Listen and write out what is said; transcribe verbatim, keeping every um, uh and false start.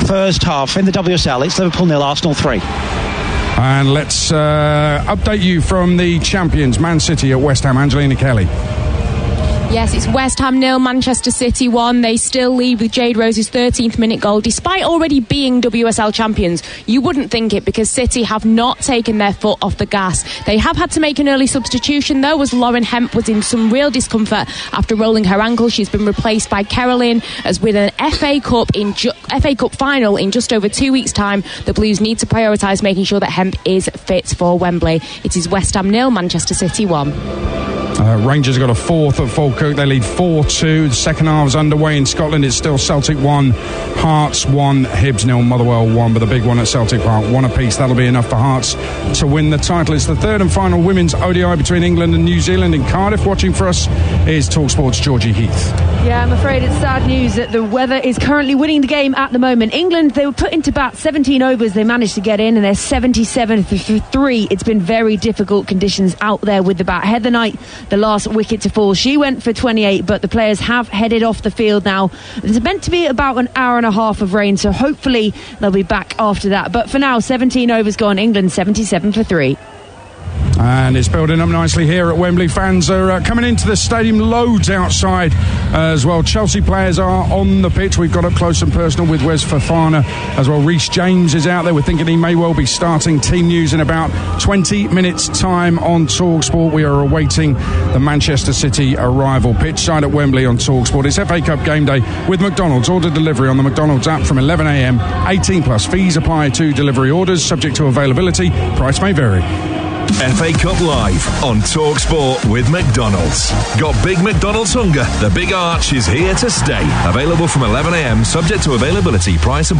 first half in the W S L. It's Liverpool nil, Arsenal three. And let's uh, update you from the champions, Man City at West Ham. Angelina Kelly. Yes, it's West Ham nil, Manchester City one. They still lead with Jade Rose's thirteenth minute goal, despite already being W S L champions. You wouldn't think it, because City have not taken their foot off the gas. They have had to make an early substitution, though, as Lauren Hemp was in some real discomfort after rolling her ankle. She's been replaced by Caroline, as with an F A Cup in ju- F A Cup final in just over two weeks' time, the Blues need to prioritise making sure that Hemp is fit for Wembley. It is West Ham nil, Manchester City one. Uh, Rangers got a fourth at Falkirk. They lead four two. The second half is underway in Scotland. It's still Celtic one, Hearts one, Hibs nil, Motherwell one. But the big one at Celtic Park, one apiece. That'll be enough for Hearts to win the title. It's the third and final women's O D I between England and New Zealand in Cardiff. Watching for us is TalkSport's Georgie Heath. Yeah, I'm afraid it's sad news that the weather is currently winning the game at the moment. England, they were put into bat seventeen overs. They managed to get in, and they're seventy-seven for three. It's been very difficult conditions out there with the bat. Heather Knight, the last wicket to fall, she went for twenty-eight, but the players have headed off the field now. There's meant to be about an hour and a half of rain, so hopefully they'll be back after that. But for now, seventeen overs gone. England seventy-seven for three. And it's building up nicely here at Wembley. Fans are uh, coming into the stadium, loads outside uh, as well. Chelsea players are on the pitch. We've got up close and personal with Wes Fofana as well. Reece James is out there. We're thinking he may well be starting. Team news in about twenty minutes time on TalkSport. We are awaiting the Manchester City arrival. Pitch side at Wembley on TalkSport. It's F A Cup game day with McDonald's. Order delivery on the McDonald's app from eleven a.m. eighteen plus. Fees apply to delivery orders, subject to availability. Price may vary. F A Cup Live on TalkSport with McDonald's. Got Big McDonald's hunger? The Big Arch is here to stay. Available from eleven a.m. subject to availability, price and